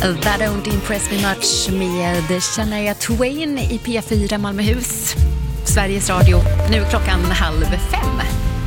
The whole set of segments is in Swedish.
That Don't Impress Me Much med Shania Twain i P4 Malmöhus, Sveriges Radio. Nu klockan 4:30.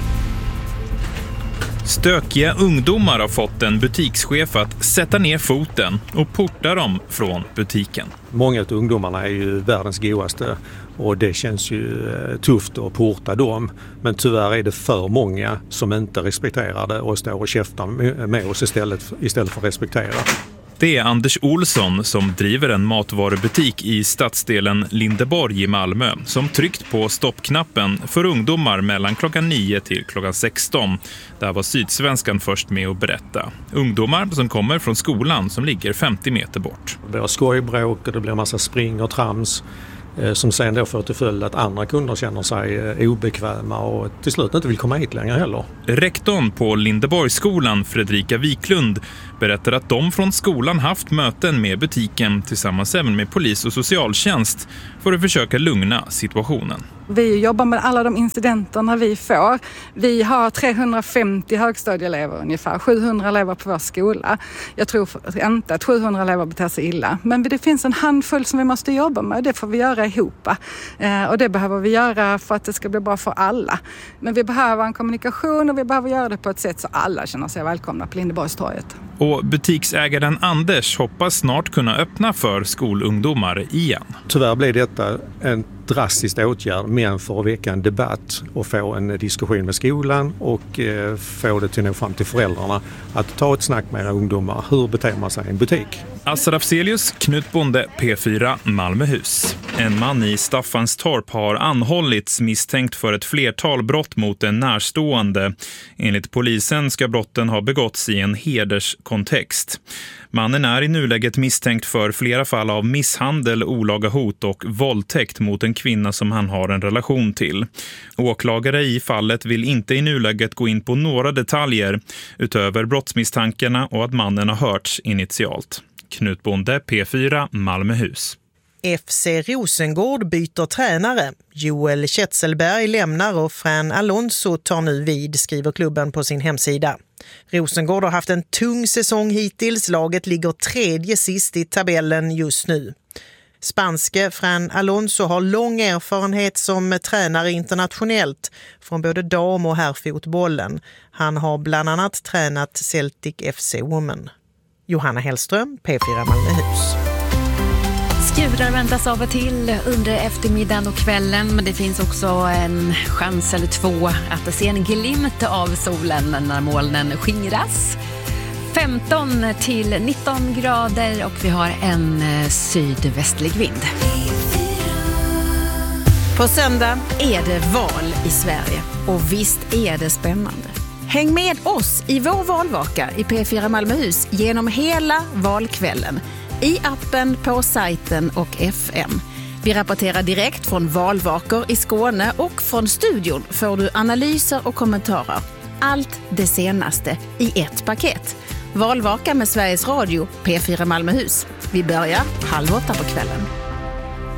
Stökiga ungdomar har fått en butikschef att sätta ner foten och porta dem från butiken. Många av ungdomarna är ju världens godaste och det känns ju tufft att porta dem. Men tyvärr är det för många som inte respekterar det och står och käftar med oss istället för att respektera. Det är Anders Olsson som driver en matvarubutik i stadsdelen Lindeborg i Malmö som tryckt på stoppknappen för ungdomar mellan klockan 9 till klockan 16. Där var Sydsvenskan först med att berätta. Ungdomar som kommer från skolan som ligger 50 meter bort. Det blir skojbråk och det blir massa spring och trams som sen då får till följd att andra kunder känner sig obekväma och till slut inte vill komma hit längre heller. Rektorn på Lindeborgsskolan, Fredrika Wiklund, berättar att de från skolan haft möten med butiken tillsammans även med polis och socialtjänst för att försöka lugna situationen. Vi jobbar med alla de incidenterna vi får. Vi har 350 högstadieelever ungefär, 700 elever på vår skola. Jag tror inte att 700 elever beter sig illa. Men det finns en handfull som vi måste jobba med och det får vi göra ihop. Och det behöver vi göra för att det ska bli bra för alla. Men vi behöver en kommunikation och vi behöver göra det på ett sätt så alla känner sig välkomna på Lindeborgstorget. Och butiksägaren Anders hoppas snart kunna öppna för skolungdomar igen. Tyvärr blir detta en drastisk åtgärd, men för att väcka en debatt och få en diskussion med skolan och få det till nå fram till föräldrarna att ta ett snack med ungdomar. Hur beter man sig i en butik? Assa Rafzelius, Knut Bonde, P4 Malmöhus. En man i Staffanstorp har anhållits misstänkt för ett flertal brott mot en närstående. Enligt polisen ska brotten ha begåtts i en hederskontext. Mannen är i nuläget misstänkt för flera fall av misshandel, olaga hot och våldtäkt mot en kvinna som han har en relation till. Åklagare i fallet vill inte i nuläget gå in på några detaljer utöver brottsmisstankarna och att mannen har hörts initialt. Knut Bonde, P4 Malmöhus. FC Rosengård byter tränare. Joel Kjetselberg lämnar och Fran Alonso tar nu vid, skriver klubben på sin hemsida. Rosengård har haft en tung säsong hittills. Laget ligger 3:e sist i tabellen just nu. Spanske Fran Alonso har lång erfarenhet som tränare internationellt från både dam- och herrfotbollen. Han har bland annat tränat Celtic FC Women. Johanna Hellström, P4 Malmöhus. Skurar väntas av och till under eftermiddagen och kvällen, men det finns också en chans eller två att se en glimt av solen när molnen skingras. 15 till 19 grader och vi har en sydvästlig vind. På söndag är det val i Sverige och visst är det spännande. Häng med oss i vår valvaka i P4 Malmöhus genom hela valkvällen. I appen, på sajten och FM. Vi rapporterar direkt från valvakor i Skåne och från studion får du analyser och kommentarer. Allt det senaste i ett paket. Valvaka med Sveriges Radio, P4 Malmöhus. Vi börjar 7:30 på kvällen.